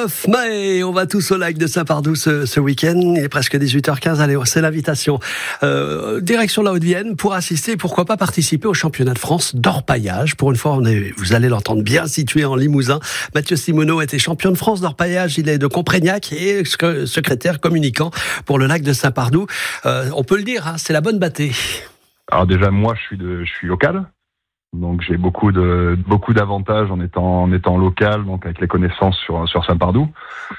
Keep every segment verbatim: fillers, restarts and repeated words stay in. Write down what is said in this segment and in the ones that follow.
neuf mai, on va tous au lac de Saint-Pardoux ce, ce week-end. Il est presque dix-huit heures quinze. Allez, c'est l'invitation. Euh, direction la Haute-Vienne pour assister et pourquoi pas participer au championnat de France d'orpaillage. Pour une fois, on est, vous allez l'entendre, bien situé en Limousin. Mathieu Simoneau était champion de France d'orpaillage. Il est de Comprégnac et secrétaire communicant pour le lac de Saint-Pardoux. Euh, on peut le dire, hein, c'est la bonne bâtée. Alors déjà, moi, je suis, de, je suis local. Donc j'ai beaucoup de beaucoup d'avantages en étant en étant local, donc avec les connaissances sur sur Saint-Pardoux.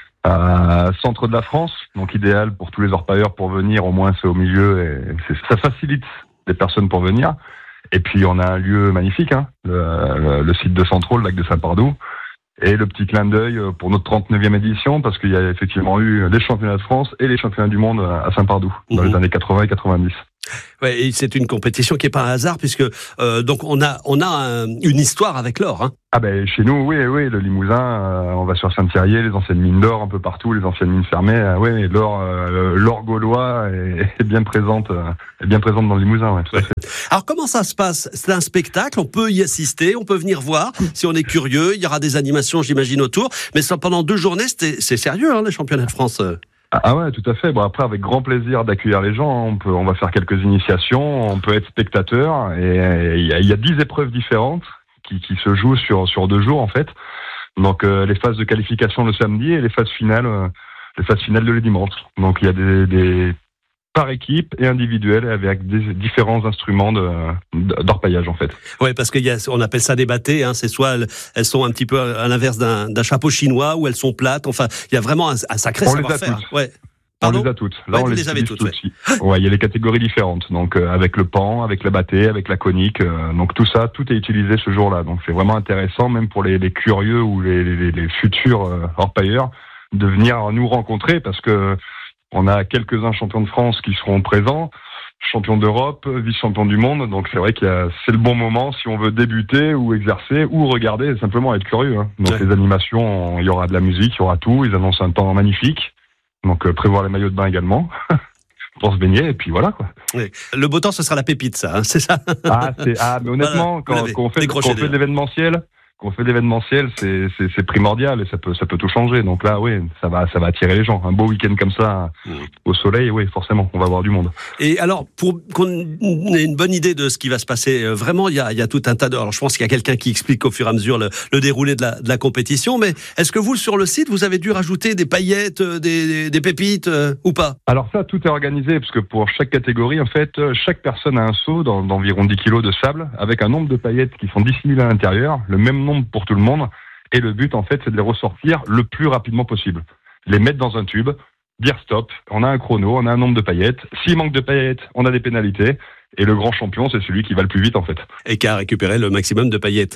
Euh, centre de la France, donc idéal pour tous les orpailleurs pour venir, au moins c'est au milieu et c'est, ça facilite les personnes pour venir. Et puis on a un lieu magnifique, hein, le, le, le site de Centraux, le lac de Saint-Pardoux. Et le petit clin d'œil pour notre trente-neuvième édition, parce qu'il y a effectivement eu les championnats de France et les championnats du monde à Saint-Pardoux dans mmh. les années quatre-vingts et quatre-vingt-dix. Ouais, et c'est une compétition qui est pas un hasard puisque euh, donc on a on a un, une histoire avec l'or. Hein. Ah ben chez nous, oui, oui, le Limousin, euh, on va sur Saint-Thierry, les anciennes mines d'or un peu partout, les anciennes mines fermées. Euh, oui, l'or, euh, l'or gaulois est, est bien présente, euh, est bien présente dans le Limousin. Ouais, tout à fait. Alors comment ça se passe ? C'est un spectacle, on peut y assister, on peut venir voir si on est curieux. Il y aura des animations, j'imagine, autour. Mais ça, pendant deux journées, c'était, c'est sérieux, hein, les championnats de France. Ah ouais, tout à fait. Bon après, avec grand plaisir d'accueillir les gens. On peut, on va faire quelques initiations. On peut être spectateur. Et il y a, il y a dix épreuves différentes qui, qui se jouent sur sur deux jours en fait. Donc euh, les phases de qualification le samedi et les phases finales, euh, les phases finales le dimanche. Donc il y a des, des par équipe et individuel avec des différents instruments de, d'orpaillage en fait. Oui, parce qu'il y a, on appelle ça des bâtées, hein, c'est soit elles, elles sont un petit peu à l'inverse d'un, d'un chapeau chinois ou elles sont plates, enfin il y a vraiment un, un sacré on savoir-faire. Les ouais. On les a toutes. Là, ouais, on les, les, les avez toutes. toutes ouais. ouais, il y a les catégories différentes. Donc, euh, avec le pan, avec la bâtée, avec la conique. Euh, donc, tout ça, tout est utilisé ce jour-là. Donc, c'est vraiment intéressant, même pour les, les curieux ou les, les, les futurs euh, orpailleurs, de venir nous rencontrer parce que on a quelques-uns champions de France qui seront présents, champions d'Europe, vice-champions du monde. Donc, c'est vrai que c'est le bon moment si on veut débuter ou exercer ou regarder, simplement être curieux. Hein. Donc, ouais. Les animations, il y aura de la musique, il y aura tout. Ils annoncent un temps magnifique. Donc euh, prévoir les maillots de bain également pour se baigner et puis voilà quoi. Oui. Le beau temps ce sera la pépite ça, hein, c'est ça. Ah, c'est, ah mais honnêtement voilà, quand, quand on fait, quand on fait de l'événementiel, quand on fait de l'événementiel c'est, c'est, c'est primordial et ça peut ça peut tout changer. Donc là oui ça va ça va attirer les gens. Un beau week-end comme ça mmh. au soleil oui forcément on va avoir du monde. Et alors pour qu'on ait une bonne idée de ce qui va se passer vraiment il y a il y a tout un tas de alors je pense qu'il y a quelqu'un qui explique au fur et à mesure le, le déroulé de la de la compétition mais est-ce que vous sur le site vous avez dû rajouter des paillettes des des pépites euh, ou pas? Alors ça tout est organisé parce que pour chaque catégorie en fait chaque personne a un seau d'environ dix kilos de sable avec un nombre de paillettes qui sont dissimulées à l'intérieur le même nombre pour tout le monde et le but en fait c'est de les ressortir le plus rapidement possible, les mettre dans un tube, dire stop, on a un chrono, on a un nombre de paillettes, s'il manque de paillettes on a des pénalités et le grand champion c'est celui qui va le plus vite en fait. Et qui a récupéré le maximum de paillettes.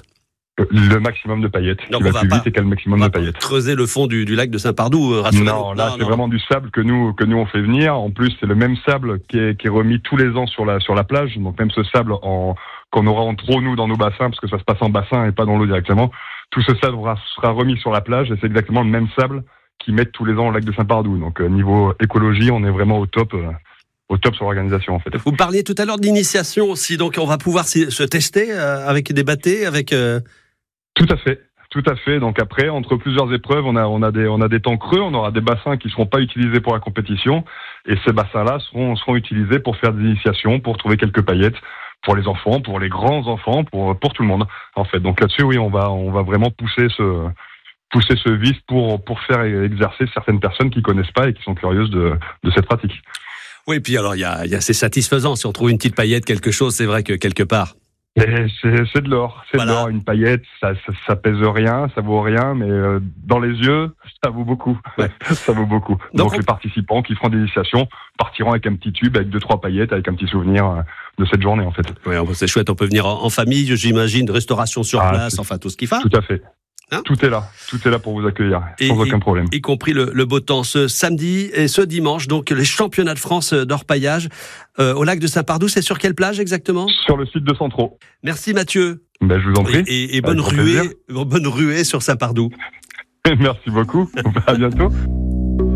Le maximum de paillettes, non, qui va, va plus vite et qui a le maximum de paillettes. Creuser le fond du, du lac de Saint-Pardoux, rassurez-vous. Non, là non, c'est non. vraiment du sable que nous que nous on fait venir. En plus c'est le même sable qui est, qui est remis tous les ans sur la sur la plage, donc même ce sable en qu'on aura en trop nous dans nos bassins parce que ça se passe en bassin et pas dans l'eau directement. Tout ce sable sera remis sur la plage et c'est exactement le même sable qu'ils mettent tous les ans au lac de Saint-Pardoux. Donc euh, niveau écologie, on est vraiment au top, euh, au top sur l'organisation en fait. Vous parliez tout à l'heure d'initiation aussi, donc on va pouvoir se tester euh, avec des bâtées, avec. Euh... Tout à fait. Tout à fait. Donc après, entre plusieurs épreuves, on a, on a des, on a des temps creux. On aura des bassins qui seront pas utilisés pour la compétition, et ces bassins-là seront, seront utilisés pour faire des initiations, pour trouver quelques paillettes pour les enfants, pour les grands enfants, pour, pour tout le monde. En fait, donc là-dessus, oui, on va, on va vraiment pousser ce, pousser ce vice pour, pour faire exercer certaines personnes qui connaissent pas et qui sont curieuses de, de cette pratique. Oui, puis alors il y a, il y a c'est satisfaisant si on trouve une petite paillette, quelque chose. C'est vrai que quelque part. Et c'est, c'est de l'or, c'est voilà. de l'or. Une paillette, ça, ça, ça pèse rien, ça vaut rien, mais euh, dans les yeux, ça vaut beaucoup. Ouais. Ça vaut beaucoup. Donc, Donc on... les participants qui feront des initiations partiront avec un petit tube, avec deux trois paillettes, avec un petit souvenir euh, de cette journée en fait. Oui, c'est chouette. On peut venir en, en famille, j'imagine, restauration sur ah, place, enfin tout ce qu'il faut. Tout à fait. Hein tout est là, tout est là pour vous accueillir, et, sans aucun problème. Y compris le, le beau temps ce samedi et ce dimanche, donc les championnats de France d'orpaillage euh, au lac de Saint-Pardoux. C'est sur quelle plage exactement ? Sur le site de Centraux. Merci Mathieu. Ben, je vous en prie. Et, et, et bonne ruée, bonne ruée sur Saint-Pardoux. Merci beaucoup. À bientôt.